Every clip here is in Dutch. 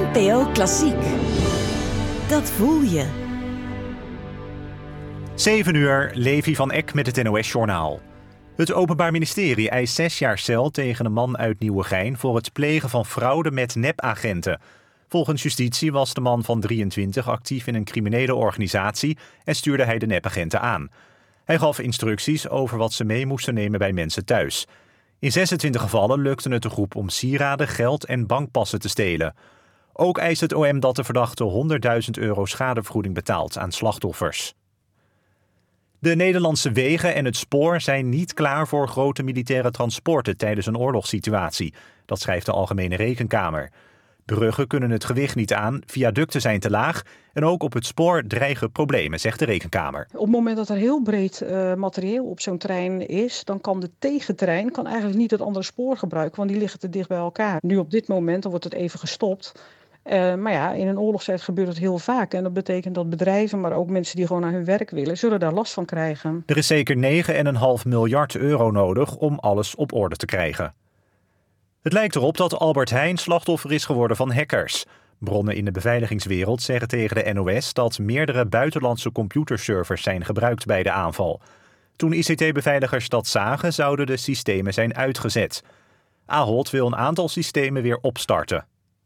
NPO Klassiek. Dat voel je. 7 uur, Levi van Eck met het NOS-journaal. Het Openbaar Ministerie eist 6 jaar cel tegen een man uit Nieuwegein voor het plegen van fraude met nepagenten. Volgens justitie was de man van 23 actief in een criminele organisatie en stuurde hij de nepagenten aan. Hij gaf instructies over wat ze mee moesten nemen bij mensen thuis. In 26 gevallen lukte het de groep om sieraden, geld en bankpassen te stelen. Ook eist het OM dat de verdachte €100.000 schadevergoeding betaalt aan slachtoffers. De Nederlandse wegen en het spoor zijn niet klaar voor grote militaire transporten tijdens een oorlogssituatie. Dat schrijft de Algemene Rekenkamer. Bruggen kunnen het gewicht niet aan, viaducten zijn te laag en ook op het spoor dreigen problemen, zegt de Rekenkamer. Op het moment dat er heel breed materieel op zo'n trein is, dan kan de tegentrein eigenlijk niet het andere spoor gebruiken, want die liggen te dicht bij elkaar. Nu op dit moment dan wordt het even gestopt. Maar ja, in een oorlogstijd gebeurt het heel vaak. En dat betekent dat bedrijven, maar ook mensen die gewoon naar hun werk willen, zullen daar last van krijgen. Er is zeker €9,5 miljard nodig om alles op orde te krijgen. Het lijkt erop dat Albert Heijn slachtoffer is geworden van hackers. Bronnen in de beveiligingswereld zeggen tegen de NOS dat meerdere buitenlandse computerservers zijn gebruikt bij de aanval. Toen ICT-beveiligers dat zagen, zouden de systemen zijn uitgezet. Ahold wil een aantal systemen weer opstarten.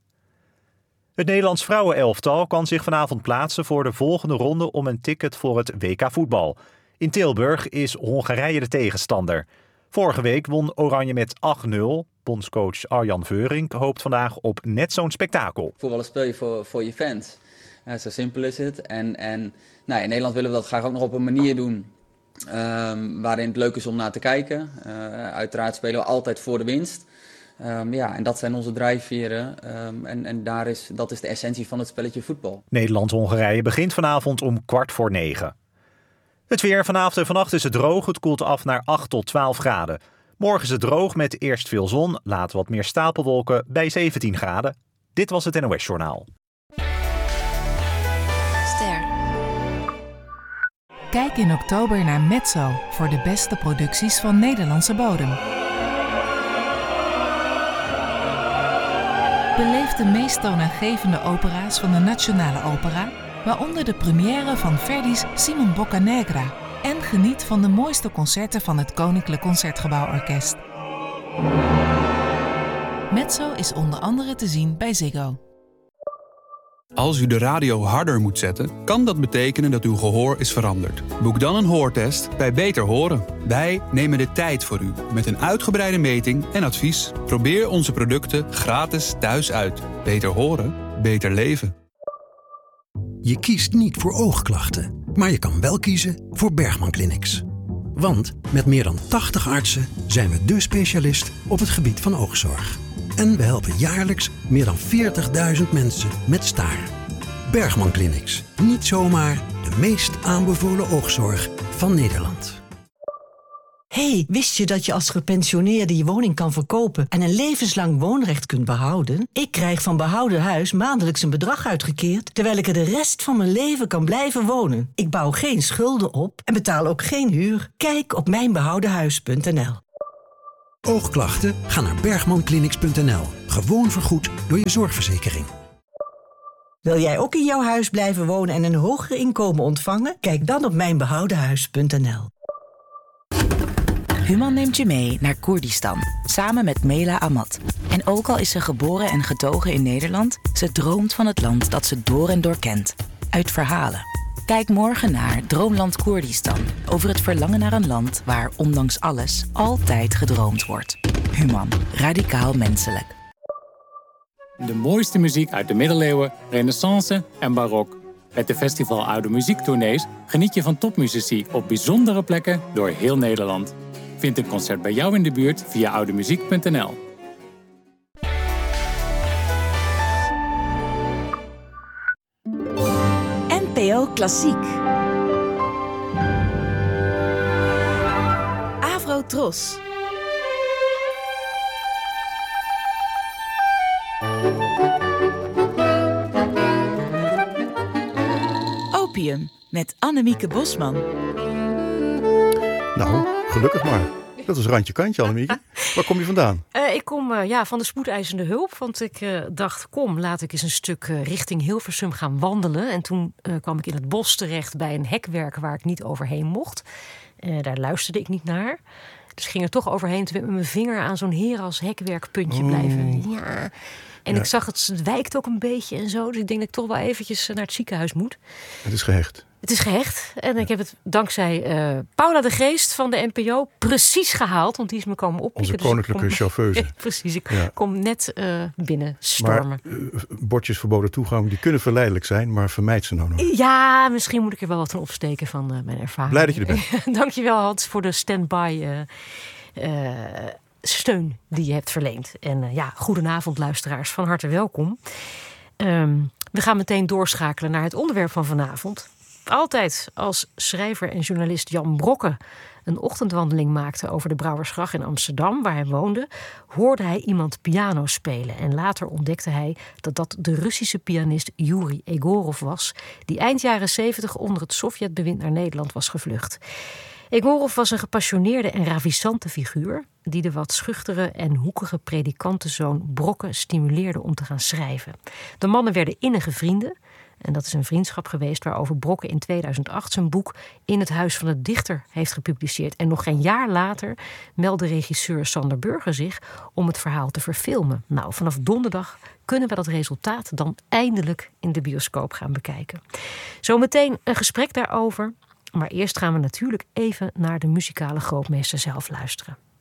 Het Nederlands vrouwenelftal kan zich vanavond plaatsen voor de volgende ronde om een ticket voor het WK voetbal. In Tilburg is Hongarije de tegenstander. Vorige week won Oranje met 8-0. Bondscoach Arjan Veurink hoopt vandaag op net zo'n spektakel. Voetballen speel je voor je fans. Zo simpel is het. En in Nederland willen we dat graag ook nog op een manier doen waarin het leuk is om naar te kijken. Uiteraard spelen we altijd voor de winst. En dat zijn onze drijfveren. Dat is de essentie van het spelletje voetbal. Nederland-Hongarije begint vanavond om 8:45. Het weer vanavond en vannacht is het droog. Het koelt af naar 8 tot 12 graden. Morgen is het droog met eerst veel zon, later wat meer stapelwolken bij 17 graden. Dit was het NOS-journaal. Ster. Kijk in oktober naar Mezzo voor de beste producties van Nederlandse bodem. Beleef de meest toonaangevende opera's van de Nationale Opera, waaronder de première van Verdi's Simon Boccanegra. En geniet van de mooiste concerten van het Koninklijk Concertgebouworkest. Mezzo is onder andere te zien bij Ziggo. Als u de radio harder moet zetten, kan dat betekenen dat uw gehoor is veranderd. Boek dan een hoortest bij Beter Horen. Wij nemen de tijd voor u met een uitgebreide meting en advies. Probeer onze producten gratis thuis uit. Beter horen, beter leven. Je kiest niet voor oogklachten, maar je kan wel kiezen voor Bergman Clinics. Want met meer dan 80 artsen zijn we dé specialist op het gebied van oogzorg. En we helpen jaarlijks meer dan 40.000 mensen met staren. Bergman Clinics. Niet zomaar de meest aanbevolen oogzorg van Nederland. Hey, wist je dat je als gepensioneerde je woning kan verkopen en een levenslang woonrecht kunt behouden? Ik krijg van Behouden Huis maandelijks een bedrag uitgekeerd, terwijl ik er de rest van mijn leven kan blijven wonen. Ik bouw geen schulden op en betaal ook geen huur. Kijk op mijnbehoudenhuis.nl. Oogklachten? Ga naar bergmanclinics.nl. Gewoon vergoed door je zorgverzekering. Wil jij ook in jouw huis blijven wonen en een hoger inkomen ontvangen? Kijk dan op mijnbehoudenhuis.nl. Human neemt je mee naar Koerdistan, samen met Mela Ahmad. En ook al is ze geboren en getogen in Nederland, ze droomt van het land dat ze door en door kent. Uit verhalen. Kijk morgen naar Droomland Koerdistan, over het verlangen naar een land waar, ondanks alles, altijd gedroomd wordt. Human, radicaal menselijk. De mooiste muziek uit de middeleeuwen, renaissance en barok. Met de Festival Oude Muziektournees geniet je van topmuzici op bijzondere plekken door heel Nederland. Vind een concert bij jou in de buurt via oudemuziek.nl. NPO Klassiek. Afro-Tros. Opium met Annemieke Bosman. Nou, gelukkig maar. Dat is randje kantje, Annemieke. Waar kom je vandaan? ik kom van de spoedeisende hulp. Want ik dacht, laat ik eens een stuk richting Hilversum gaan wandelen. En toen kwam ik in het bos terecht bij een hekwerk waar ik niet overheen mocht. Daar luisterde ik niet naar. Dus ik ging er toch overheen. Toen met mijn vinger aan zo'n Heras hekwerkpuntje blijven. Ja. En ik zag het wijkt ook een beetje en zo. Dus ik denk dat ik toch wel eventjes naar het ziekenhuis moet. Het is gehecht. Het is gehecht. En ik heb het dankzij Paula de Geest van de NPO precies gehaald. Want die is me komen oppikken. Onze koninklijke chauffeuse. Precies, ik kom net binnen stormen. Maar bordjes verboden toegang, die kunnen verleidelijk zijn. Maar vermijd ze nou nog. Ja, misschien moet ik er wel wat van opsteken van mijn ervaring. Blij dat je er bent. Dankjewel Hans voor de stand-by steun die je hebt verleend. En goedenavond luisteraars, van harte welkom. We gaan meteen doorschakelen naar het onderwerp van vanavond. Altijd als schrijver en journalist Jan Brokke een ochtendwandeling maakte over de Brouwersgracht in Amsterdam, waar hij woonde, hoorde hij iemand piano spelen. En later ontdekte hij dat dat de Russische pianist Yuri Egorov was, die eind jaren 70 onder het Sovjetbewind naar Nederland was gevlucht. Egorov was een gepassioneerde en ravissante figuur die de wat schuchtere en hoekige predikantenzoon Brokke stimuleerde om te gaan schrijven. De mannen werden innige vrienden en dat is een vriendschap geweest waarover Brokke in 2008 zijn boek In het Huis van de Dichter heeft gepubliceerd. En nog geen jaar later meldde regisseur Sander Burger zich om het verhaal te verfilmen. Nou, vanaf donderdag kunnen we dat resultaat dan eindelijk in de bioscoop gaan bekijken. Zometeen een gesprek daarover. Maar eerst gaan we natuurlijk even naar de muzikale grootmeester zelf luisteren.